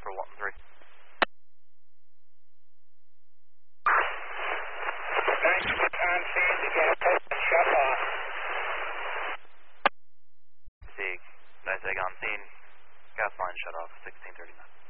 for Walton 3. Thanks for on scene to get a post shut off. Sieg, NICEAG on scene. Gas line shut off, 1639.